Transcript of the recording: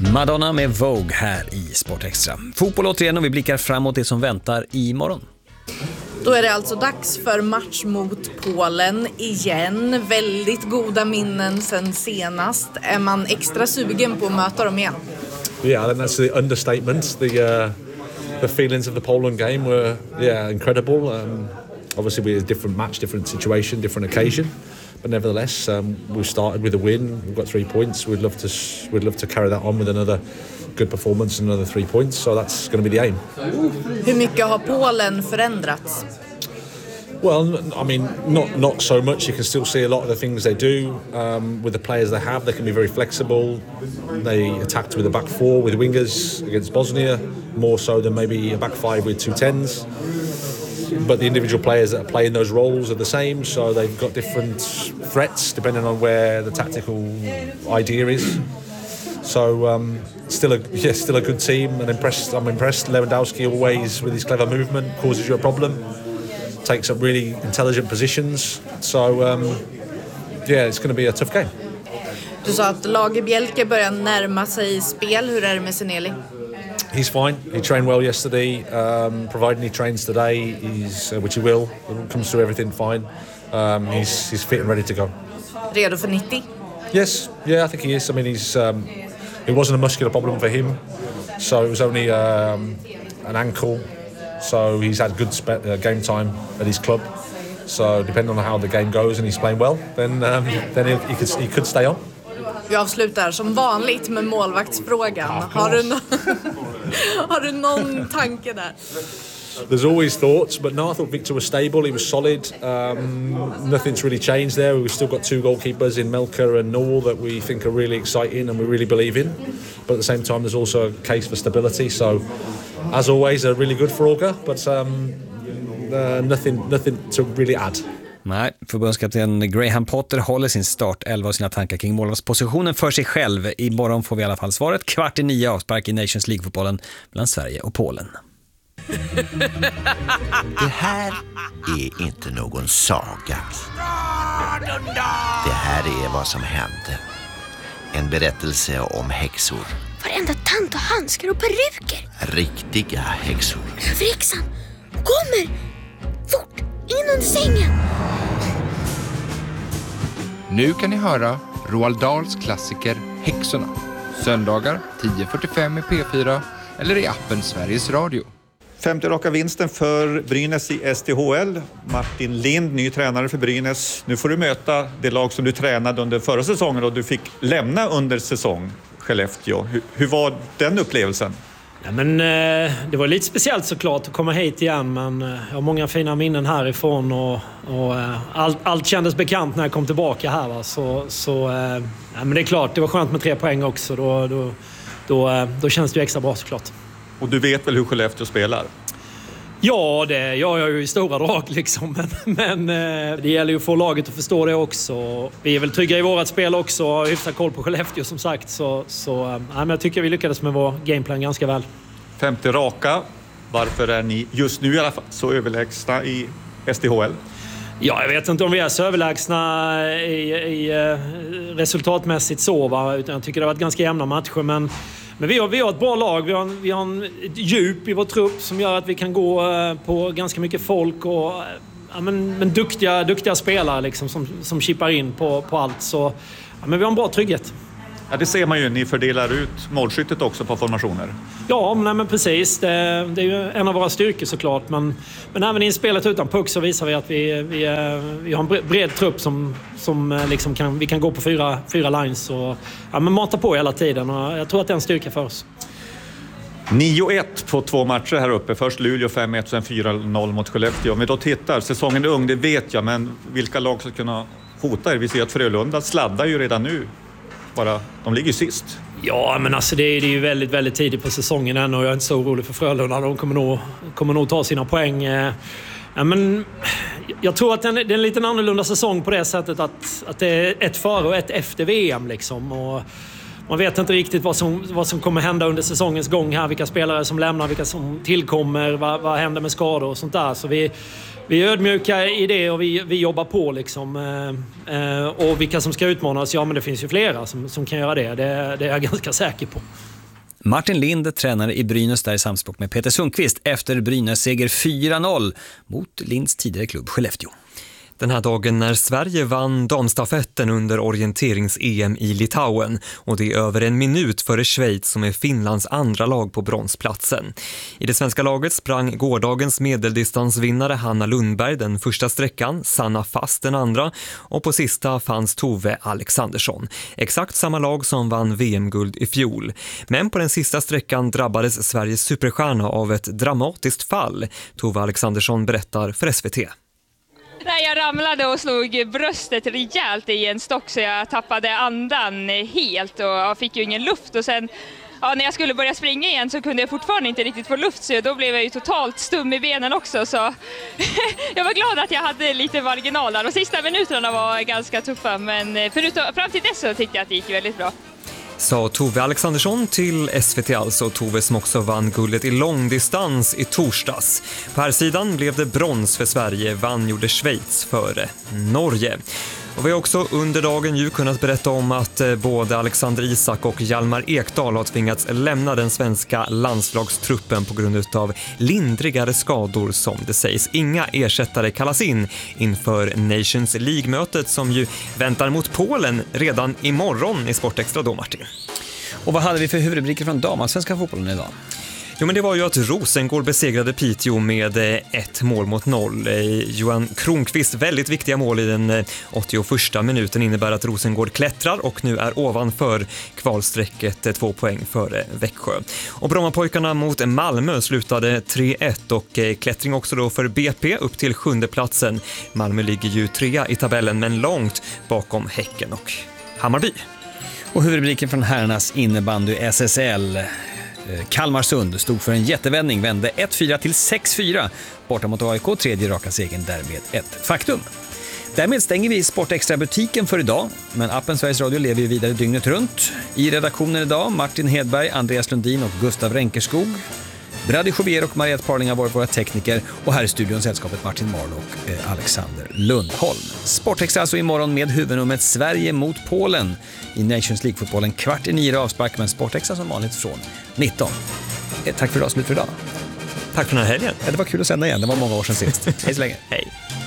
Madonna med Vogue här i Sport Extra. Fotboll återigen och vi blickar framåt det som väntar imorgon. Då är det alltså dags för match mot Polen igen. Väldigt goda minnen sen senast. Är man extra sugen på att möta dem igen? Yeah, I think that's the understatement. The feelings of the Poland game were incredible. Obviously, we had a different match, different situation, different occasion. But nevertheless, we've started with a win. We've got 3 points. We'd love to carry that on with another good performance and another 3 points. So that's going to be the aim. Hur mycket har Polen förändrats? Well, I mean, not so much. You can still see a lot of the things they do with the players they have. They can be very flexible. They attacked with a back four with wingers against Bosnia, more so than maybe a back five with 2 10s. But the individual players that are playing those roles are the same, so they've got different threats depending on where the tactical idea is. So still a good team, and I'm impressed. Lewandowski always with his clever movement causes you a problem. Takes up really intelligent positions. So it's going to be a tough game. Du sa att Lage Bjälke börjar närma sig spel. Hur är det med Seneli? He's fine. He trained well yesterday. Providing he trains today, which he will. He comes through everything fine. He's fit and ready to go. Redo för 90? Yes, yeah, I think he is. I mean, it wasn't a muscular problem for him, so it was only an ankle. So he's had good game time at his club. So depending on how the game goes and he's playing well, then he could stay on. Vi avslutar som vanligt med målvaktsfrågan. Har du någon tanke där? There's always thoughts, but no, I thought Victor was stable. He was solid. Nothing's really changed there. We've still got 2 goalkeepers in Melker and Noel that we think are really exciting and we really believe in. But at the same time, there's also a case for stability. So, as always, a really good fråga, but nothing to really add. Nej, förbundskapten Graham Potter håller sin startelva och sina tankar kring målvaktspositionen för sig själv. Imorgon får vi i alla fall svaret. 8:15 avspark i Nations League-fotbollen mellan Sverige och Polen. Det här är inte någon saga. Det här är vad som hände. En berättelse om häxor. Varenda tant och handskar och peruker. Riktiga häxor. Överhäxan kommer! Fort! In under sängen! Nu kan ni höra Roald Dahls klassiker Häxorna. Söndagar 10:45 i P4 eller i appen Sveriges Radio. 50 raka vinsten för Brynäs i SDHL. Martin Lind, ny tränare för Brynäs. Nu får du möta det lag som du tränade under förra säsongen och du fick lämna under säsong, Skellefteå. Hur var den upplevelsen? Ja, men det var lite speciellt såklart att komma hit igen, men jag har många fina minnen härifrån och allt kändes bekant när jag kom tillbaka här. Va? Men det är klart, det var skönt med 3 poäng också. Då känns det ju extra bra såklart. Och du vet väl hur Skellefteå spelar? Ja, det gör jag ju i stora drag liksom. Men det gäller ju att få laget att förstå det också. Vi är väl trygga i vårat spel också och har hyfsat koll på Skellefteå som sagt. Men jag tycker vi lyckades med vår gameplan ganska väl. 50 raka. Varför är ni just nu i alla fall så överlägsna i SDHL? Ja, jag vet inte om vi är så överlägsna i resultatmässigt så, va? Utan jag tycker det har varit ganska jämna matcher, men vi har ett bra lag. Vi har ett djup i vår trupp som gör att vi kan gå på ganska mycket folk och men duktiga spelare liksom, som chippar in på allt. Så men vi har en bra trygghet. Ja, det ser man ju. Ni fördelar ut målskyttet också på formationer. Ja, men precis. Det är ju en av våra styrkor såklart. Men även i spelet utan puck så visar vi att vi har en bred trupp som liksom vi kan gå på fyra lines och men mata på hela tiden. Och jag tror att det är en styrka för oss. 9-1 på 2 matcher här uppe. Först Luleå 5-1 och sen 4-0 mot Skellefteå. Om vi då tittar, säsongen är ung, det vet jag. Men vilka lag ska kunna hota er? Vi ser att Frölunda sladdar ju redan nu. De ligger ju sist. Ja, men alltså det är ju väldigt, väldigt tidigt på säsongen än och jag är inte så orolig för Frölunda. De kommer nog ta sina poäng. Men jag tror att det är en liten annorlunda säsong på det sättet att det är ett före och ett efter VM liksom. Och man vet inte riktigt vad som kommer hända under säsongens gång här. Vilka spelare som lämnar, vilka som tillkommer, vad händer med skador och sånt där. Så vi är ödmjuka i det och vi jobbar på liksom. Och vilka som ska utmanas, ja men det finns ju flera som kan göra det. Det är jag ganska säker på. Martin Lind, tränare i Brynäs, där i samspråk med Peter Sundqvist efter Brynäs seger 4-0 mot Linds tidigare klubb Skellefteå. Den här dagen när Sverige vann damstafetten under orienterings-EM i Litauen, och det är över en minut före Schweiz som är Finlands andra lag på bronsplatsen. I det svenska laget sprang gårdagens medeldistansvinnare Hanna Lundberg den första sträckan, Sanna Fast den andra, och på sista fanns Tove Alexandersson. Exakt samma lag som vann VM-guld i fjol. Men på den sista sträckan drabbades Sveriges superstjärna av ett dramatiskt fall. Tove Alexandersson berättar för SVT. Nej, jag ramlade och slog bröstet rejält i en stock så jag tappade andan helt och jag fick ju ingen luft. Och sen när jag skulle börja springa igen så kunde jag fortfarande inte riktigt få luft, så då blev jag ju totalt stum i benen också. Så jag var glad att jag hade lite marginaler. De sista minuterna var ganska tuffa, men fram till dess så tyckte jag att det gick väldigt bra. Sa Tove Alexandersson till SVT, alltså Tove som också vann guldet i långdistans i torsdags. På här sidan blev det brons för Sverige, vann gjorde Schweiz före Norge. Och vi har också under dagen ju kunnat berätta om att både Alexander Isak och Hjalmar Ekdal har tvingats lämna den svenska landslagstruppen på grund av lindrigare skador som det sägs. Inga ersättare kallas in inför Nations League-mötet som ju väntar mot Polen redan imorgon i Sportextra då, Martin. Och vad hade vi för huvudrubriker från damallsvenska fotbollen idag? Jo, men det var ju att Rosengård besegrade Piteå med 1-0. Johan Kronqvist väldigt viktiga mål i den 81:a minuten innebär att Rosengård klättrar och nu är ovanför kvalsträcket 2 poäng före Växjö. Och Brommapojkarna mot Malmö slutade 3-1 och klättring också då för BP upp till 7:e platsen. Malmö ligger ju 3 i tabellen men långt bakom Häcken och Hammarby. Och huvudrubriken från herrarnas innebandy SSL. Kalmarsund stod för en jättevändning, vände 1-4 till 6-4 borta mot AIK, tredje raka segern, därmed ett faktum. Därmed stänger vi Sportextra-butiken för idag, men appen Sveriges Radio lever ju vidare dygnet runt. I redaktionen idag Martin Hedberg, Andreas Lundin och Gustav Ränkerskog. Brady Jovier och Mariette Parling har varit våra tekniker, och här i studion sällskapet Martin Marlo och Alexander Lundholm. Sportextra alltså imorgon med huvudnumret Sverige mot Polen i Nations League-fotbollen 8:45 avspark, men Sportextra som vanligt från 19. Tack för idag, slut för idag. Tack för den här helgen. Det var kul att sända igen, det var många år sedan sist. Hej så länge. Hej.